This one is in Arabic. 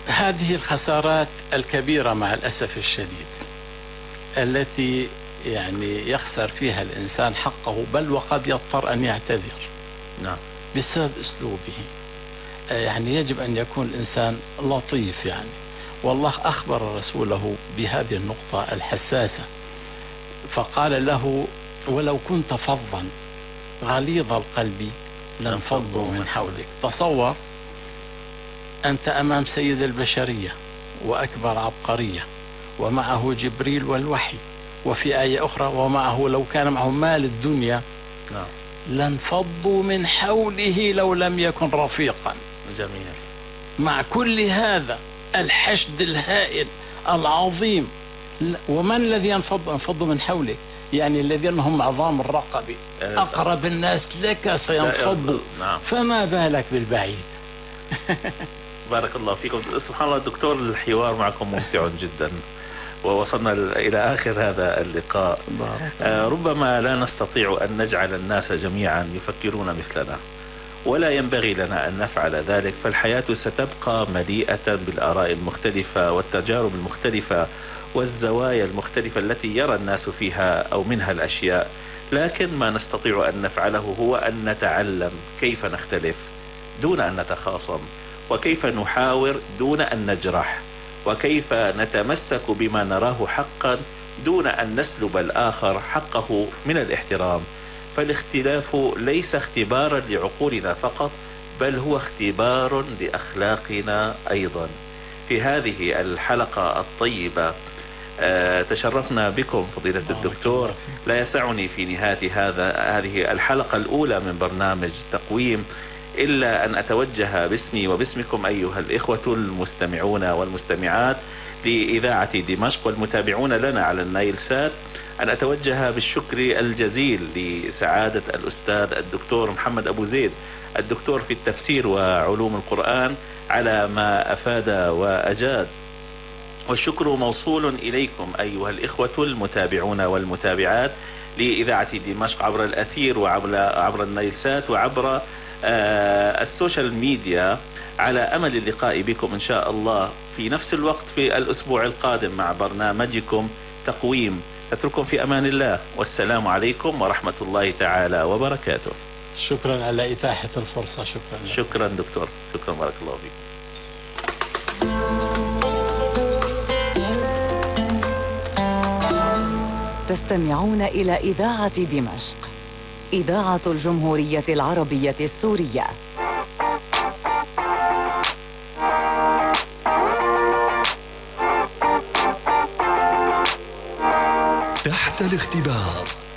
هذه الخسارات الكبيرة مع الأسف الشديد التي يعني يخسر فيها الإنسان حقه، بل وقد يضطر أن يعتذر نعم بسبب أسلوبه. يعني يجب أن يكون الإنسان لطيف يعني، والله أخبر رسوله بهذه النقطة الحساسة، فقال له: ولو كنت فظا غليظ القلب لانفضوا من حولك. تصور أنت أمام سيد البشرية وأكبر عبقرية، ومعه جبريل والوحي، وفي آية أخرى: ومعه لو كان معه مال الدنيا لانفضوا من حوله لو لم يكن رفيقا. جميل. مع كل هذا الحشد الهائل العظيم، ومن الذي ينفض من حولك؟ يعني الذين هم عظام الرقبة، أقرب الناس لك سينفضوا، فما بالك بالبعيد. بارك الله فيكم. سبحان الله دكتور، الحوار معكم ممتع جدا، ووصلنا إلى آخر هذا اللقاء. ربما لا نستطيع أن نجعل الناس جميعا يفكرون مثلنا، ولا ينبغي لنا أن نفعل ذلك، فالحياة ستبقى مليئة بالآراء المختلفة والتجارب المختلفة والزوايا المختلفة التي يرى الناس فيها أو منها الأشياء. لكن ما نستطيع أن نفعله هو أن نتعلم كيف نختلف دون أن نتخاصم، وكيف نحاور دون أن نجرح، وكيف نتمسك بما نراه حقا دون أن نسلب الآخر حقه من الاحترام. فالاختلاف ليس اختبارا لعقولنا فقط، بل هو اختبار لأخلاقنا أيضا. في هذه الحلقة الطيبة تشرفنا بكم فضيلة الدكتور. لا يسعني في نهاية هذه الحلقة الأولى من برنامج تقويم إلا أن أتوجه باسمي وباسمكم أيها الإخوة المستمعون والمستمعات لإذاعة دمشق والمتابعون لنا على النايل سات، أن أتوجه بالشكر الجزيل لسعادة الأستاذ الدكتور محمد أبو زيد، الدكتور في التفسير وعلوم القرآن، على ما أفاد وأجاد. والشكر موصول إليكم أيها الإخوة المتابعون والمتابعات لإذاعة دمشق عبر الأثير وعبر النايل سات وعبر السوشيال ميديا، على أمل اللقاء بكم إن شاء الله في نفس الوقت في الأسبوع القادم مع برنامجكم تقويم. أترككم في أمان الله، والسلام عليكم ورحمة الله تعالى وبركاته. شكرا على إتاحة الفرصة. شكرا دكتور، شكرا، بارك الله فيك. تستمعون إلى إذاعة دمشق، إذاعة الجمهورية العربية السورية. تحت الاختبار.